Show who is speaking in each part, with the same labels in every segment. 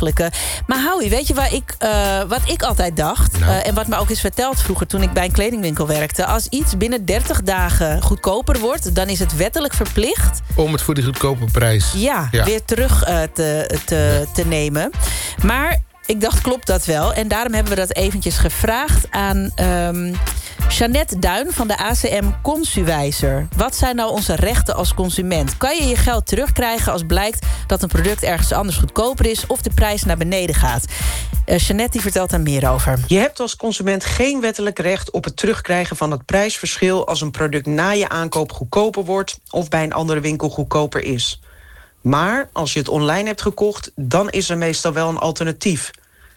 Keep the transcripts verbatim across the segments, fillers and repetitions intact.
Speaker 1: eigenlijk. Maar Howie, weet je waar ik, uh, wat ik altijd dacht...
Speaker 2: Nou.
Speaker 1: Uh, en wat me ook is verteld vroeger toen ik bij een kledingwinkel werkte... als iets binnen dertig dagen goedkoper wordt... dan is het wettelijk verplicht...
Speaker 2: Om het voor die goedkope prijs.
Speaker 1: Ja,
Speaker 2: Ja.
Speaker 1: weer terug uh, te, te, te nemen. Maar ik dacht, klopt dat wel? En daarom hebben we dat eventjes gevraagd aan... Um, Jeannette Duin van de A C M Consuwijzer. Wat zijn nou onze rechten als consument? Kan je je geld terugkrijgen als blijkt dat een product ergens anders goedkoper is... of de prijs naar beneden gaat? Uh, Jeannette die vertelt daar meer over.
Speaker 3: Je hebt als consument geen wettelijk recht op het terugkrijgen van het prijsverschil... als een product na je aankoop goedkoper wordt... of bij een andere winkel goedkoper is. Maar als je het online hebt gekocht, dan is er meestal wel een alternatief.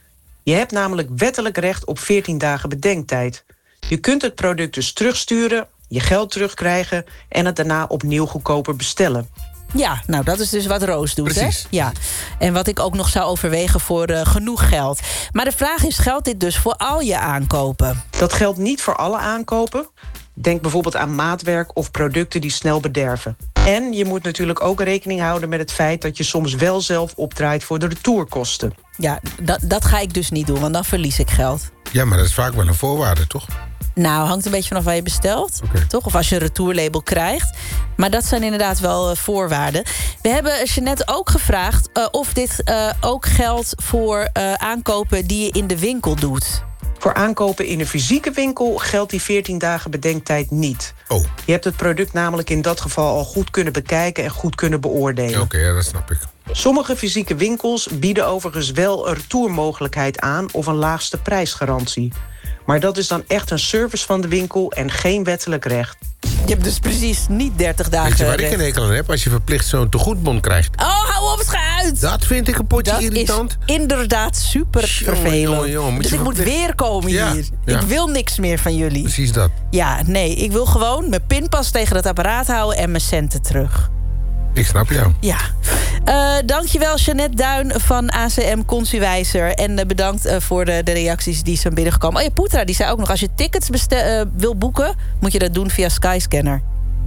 Speaker 3: Je hebt namelijk wettelijk recht op veertien dagen bedenktijd... Je kunt het product dus terugsturen, je geld terugkrijgen... en het daarna opnieuw goedkoper bestellen.
Speaker 1: Ja, nou dat is dus wat Roos doet,
Speaker 2: Precies.
Speaker 1: hè? Ja. En wat ik ook nog zou overwegen voor uh, genoeg geld. Maar de vraag is, geldt dit dus voor al je aankopen?
Speaker 3: Dat geldt niet voor alle aankopen. Denk bijvoorbeeld aan maatwerk of producten die snel bederven. En je moet natuurlijk ook rekening houden met het feit... dat je soms wel zelf opdraait voor de retourkosten.
Speaker 1: Ja, dat, dat ga ik dus niet doen, want dan verlies ik geld.
Speaker 2: Ja, maar dat is vaak wel een voorwaarde, toch?
Speaker 1: Nou, hangt een beetje vanaf waar je bestelt.
Speaker 2: Okay.
Speaker 1: Toch? Of als je een retourlabel krijgt. Maar dat zijn inderdaad wel uh, voorwaarden. We hebben Jeannette ook gevraagd uh, of dit uh, ook geldt voor uh, aankopen die je in de winkel doet.
Speaker 3: Voor aankopen in een fysieke winkel geldt die veertien dagen bedenktijd niet.
Speaker 2: Oh.
Speaker 3: Je hebt het product namelijk in dat geval al goed kunnen bekijken... en goed kunnen beoordelen.
Speaker 2: Oké, okay, ja, dat snap ik.
Speaker 3: Sommige fysieke winkels bieden overigens wel een retourmogelijkheid aan... of een laagste prijsgarantie. Maar dat is dan echt een service van de winkel en geen wettelijk recht.
Speaker 1: Je hebt dus precies niet dertig dagen
Speaker 2: Weet je waar
Speaker 1: recht.
Speaker 2: ik een hekel aan heb? Als je verplicht zo'n tegoedbon krijgt.
Speaker 1: Oh, hou op, schuit!
Speaker 2: Dat vind ik een potje
Speaker 1: dat
Speaker 2: irritant.
Speaker 1: is inderdaad super
Speaker 2: Jongen,
Speaker 1: vervelend.
Speaker 2: jongen, jongen, moet
Speaker 1: dus
Speaker 2: je
Speaker 1: ik moet
Speaker 2: verplicht-
Speaker 1: weer komen
Speaker 2: Ja,
Speaker 1: hier.
Speaker 2: ja.
Speaker 1: Ik wil niks meer van jullie.
Speaker 2: Precies dat.
Speaker 1: Ja, nee, ik wil gewoon mijn pinpas tegen het apparaat houden... en mijn centen terug.
Speaker 2: Ik snap jou.
Speaker 1: Ja. Uh, dankjewel Jeannette Duin van A C M Consuwijzer. En uh, bedankt uh, voor de, de reacties die zijn binnengekomen. Oh ja, Poetra die zei ook nog... als je tickets bestel, uh, wil boeken, moet je dat doen via Skyscanner.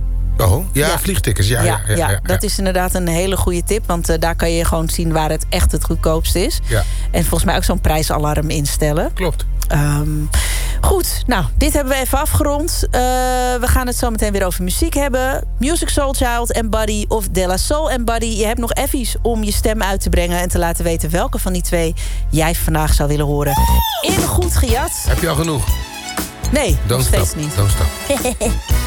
Speaker 2: Oh, ja,
Speaker 1: Ja.
Speaker 2: vliegtickets. Ja, ja, ja, ja, ja.
Speaker 1: dat is inderdaad een hele goede tip. Want uh, daar kan je gewoon zien waar het echt het goedkoopst is.
Speaker 2: Ja.
Speaker 1: En volgens mij ook zo'n prijsalarm instellen.
Speaker 2: Klopt.
Speaker 1: Um, goed, nou, dit hebben we even afgerond. Uh, we gaan het zo meteen weer over muziek hebben. Music Soul Child en Buddy of De La Soul en Buddy. Je hebt nog effies om je stem uit te brengen... en te laten weten welke van die twee jij vandaag zou willen horen. In Goed Gejat.
Speaker 2: Heb je al genoeg?
Speaker 1: Nee, nog
Speaker 2: Don't
Speaker 1: steeds
Speaker 2: stop.
Speaker 1: niet.
Speaker 2: Don't stop.